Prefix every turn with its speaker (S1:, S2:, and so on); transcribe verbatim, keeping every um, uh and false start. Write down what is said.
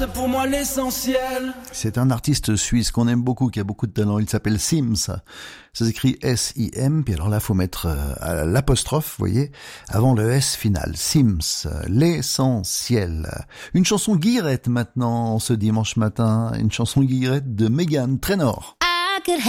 S1: C'est pour moi l'essentiel.
S2: C'est un artiste suisse qu'on aime beaucoup, qui a beaucoup de talent. Il s'appelle Sims. Ça s'écrit S I M. Puis alors là, faut mettre euh, l'apostrophe, vous voyez, avant le S final. Sims, l'essentiel. Une chanson guillerette maintenant, ce dimanche matin. Une chanson guillerette de Meghan Trainor.
S3: I could